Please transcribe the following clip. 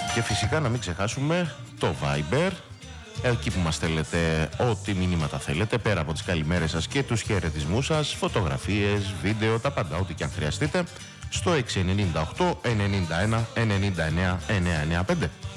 Και φυσικά να μην ξεχάσουμε το Viber, εκεί που μας στέλνετε ό,τι μηνύματα θέλετε, πέρα από τις καλημέρες σας και τους χαιρετισμούς σας, φωτογραφίες, βίντεο, τα πάντα, ό,τι και αν χρειαστείτε, στο 698 91 99 995.